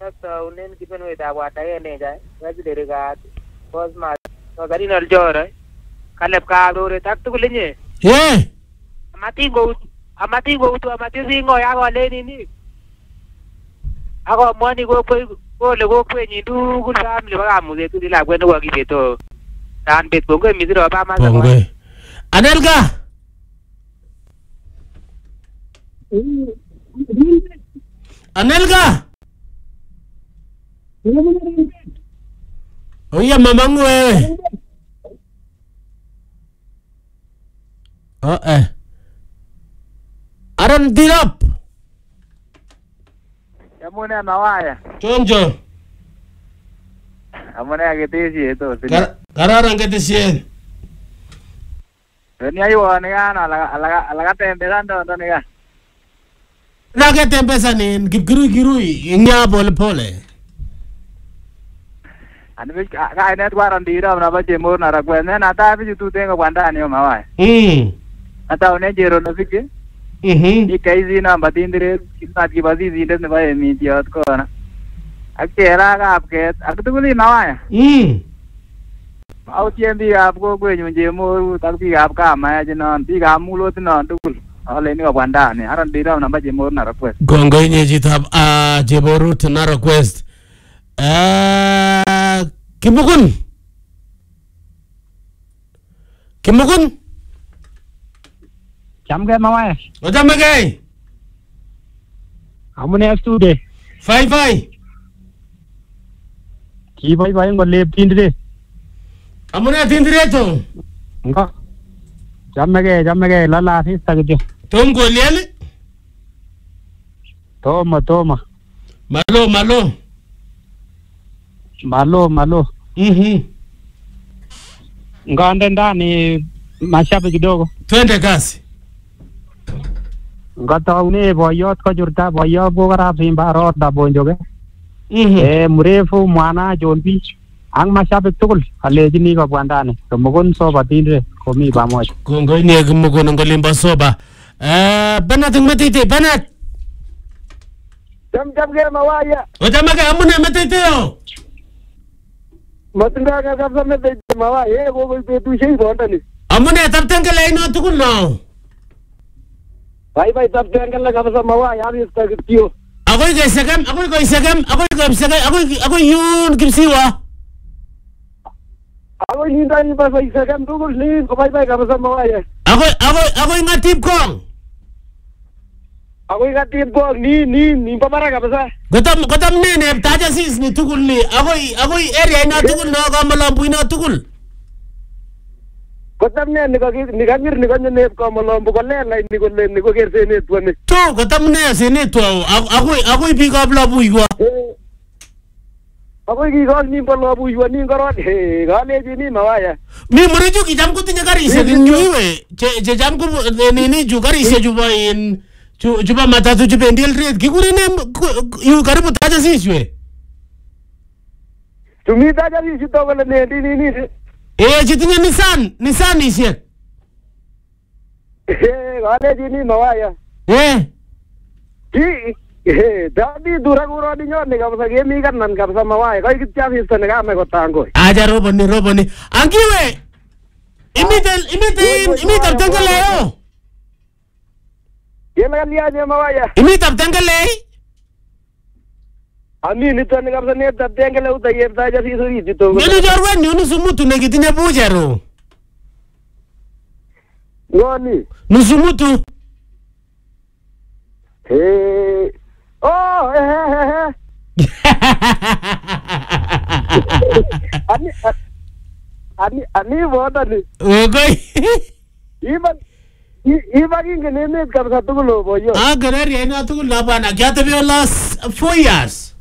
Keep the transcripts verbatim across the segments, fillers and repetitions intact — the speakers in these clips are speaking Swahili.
Taktaunen kipenwetab watakeneja wajiderikat Cosmas Cardinal Jore Caleb Karoret ak tugul inye. Eh. Amatingo amatingo utu amatisingo yako lenini. Ako mwani ko kole kokwenyin tugul family bakamuze tugul lakwet ne kokibeto. Dan bet bongo misiro ba masa. Bongo. Anelga. Anelga. Oye mamangu wewe. Oh eh. Aron dirap. Yamune mawaya. Chonjo. Amune aketesi to. Kararan ketesien. Ni ayo ni kana alaga alaga tembesan to to ni ka. Na ketembesan in kipkirui kirui nya pole pole. Ani ka ine twaran dira na bache mor na rakwe ne na ta bi tu tenga kwanda ni mawaya. Mm. Ata une jero no fike. Mhm. Ni kaisi na batindire kitna ki bazi zinde ne bae mi tiot ko na. Akera ka apket akutuli mawaya. Mm. Au tiembi apko kwenyu je mor tak bi ap ka ma je non bi ka mulo tinon tugul. Ale ni kwanda ni aran dira na bache mor na rakwe. Gongo nye jitab a Jeborut na request. Eh Kimukun. Kimukun. Chamge mawaya. Ojamage. Amune stude. Fai fai. Ki bai bai ngole tindire. Amune tindire to. Nga. Chamge chamge lala fi sagjo. Tom goliel. Toma toma. Malo malo. Malo malo. Mhm. Ngande ndani mashabi kidogo. Twende kasi. Ngataune boyot ko jurta boyo bogara simba rot da bonjoge. Mhm. Eh murefu mwana jonbi. Ang mashabi tugul aleji ni ko bwandane. Kumugun so batindre komi pamoja. Gongo ni kumugun ngolimba soba. Eh Benat ngmetite Benat. Jam jam ge mawaya. Ojamage amune metite yo. Matunda ka kabsa me de mawa ye go go pe tu shei bonda ni Amune tab tengale ino tukul no. Bye bye tab tengale kabsa mawa ya bi sta kitiyo. Akoy kay sagam, akoy kay sagam, akoy kay sagam, akoy akoy yun kimsiwa. Akoy hinda ni ba sa sagam tugul ni ko bye bye kabsa mawa ye. Akoy akoy akoy ngatip kong. Akoy ngatip kong ni ni ni pamara kabsa. Gotam gotam nene taja sis ni tukul ni. Akoy akoy area ina tukul no kamalambu ina tukul. Gotam ne ni ko ni kangir ni ko ne kamalambu ko le la ni ko le ni ko kerse ne tuane. To gotam ne se ne to akoy akoy pick up la buigwa. Akoy ki ko ni ko la buigwa ni ko rot he gale ji ni mawaya. Mi mureju ki jam ko tinya gari se nyuwe. Je je jam ko ni ni ju gari se ju ba in Juba matatu juba ndiel red kikuri ne yu karibu taja siswe. Tumi taja sisi to wala ne ndi ni ni. Eh jitinya Nissan, Nissan isye. Eh wale jini mawaya. Eh. Ki eh dadi dura gura di nyon ne kabsa ge mi kan nan kabsa mawaya. Kai kitya sisi ne ka me ko tango. Aja robo ni robo ni. Angiwe. Imitel imitel imitel tengale yo. Ye makan liya je mawaya. Imi tab tengale. Ami ni to ne kabsa ne tab tengale uta ye taja sisi ri dito. Nelu jarwan ni unu sumutu ne gitinya bujaro. Ngoni. Nusumutu. Eh. Oh eh eh eh. Ani ani ani boda ni. Ogoy. Iban Iba kinge nene kabsa tugulo boyo. Ah garari ina tukul labana. Kya tabi last four years.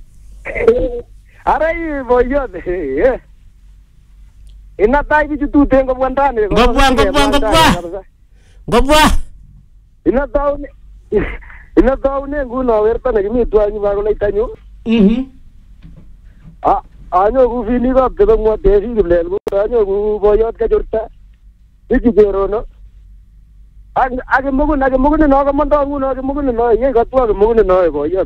Arai boyo de. Ina tai bi tu tengo bwandane. Gobwa gobwa gobwa. Gobwa. Ina tau ne. Ina tau ne nguno werta ne mi tu anyi bago lai tanyo. Mhm. Ah anyo gu fini ba kedo mo tesi gilel gu anyo gu boyo ka jurta. Iki jero no. Ag ag mugun ag mugun no ga mondo ngu no ga mugun no ye ga tu ag mugun no boyo.